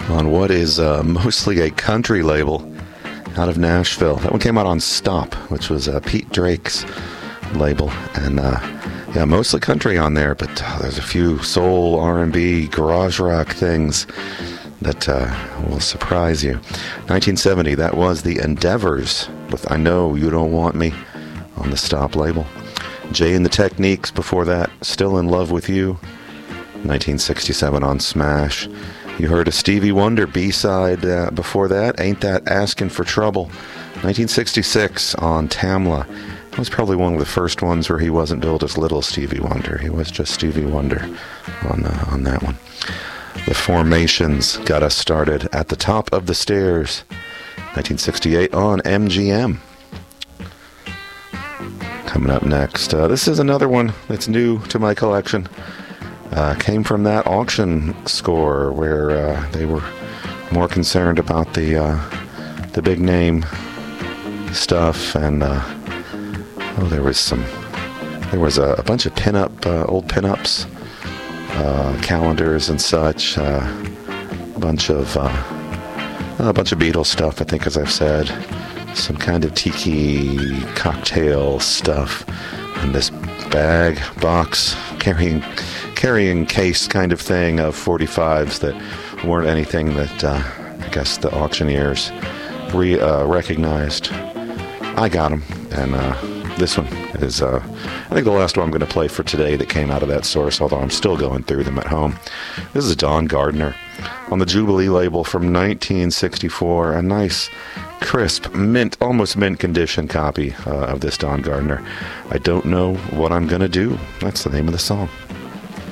on what is mostly a country label out of Nashville. That one came out on Stop, which was Pete Drake's label, and yeah, mostly country on there, but there's a few soul, R&B, garage rock things that will surprise you. 1970, that was the Endeavors with I Know You Don't Want Me on the Stop label. Jay and the Techniques before that, Still in Love with You. 1967 on Smash. You heard a Stevie Wonder B-side before that, Ain't That Asking for Trouble. 1966 on Tamla. That was probably one of the first ones where he wasn't billed as Little Stevie Wonder. He was just Stevie Wonder on that one. The Formations got us started at the Top of the Stairs. 1968 on MGM. Coming up next, this is another one that's new to my collection. Came from that auction score where they were more concerned about the big name stuff, and there was a bunch of old pinups, calendars and such, a bunch of Beatles stuff, I think, as I've said, some kind of tiki cocktail stuff, and this box carrying case kind of thing of 45s that weren't anything that I guess the auctioneers recognized. I got them, and this one is I think the last one I'm going to play for today that came out of that source, although I'm still going through them at home. This is Don Gardner on the Jubilee label from 1964, a nice crisp, almost mint condition copy of this Don Gardner. I Don't Know What I'm Gonna Do. That's the name of the song.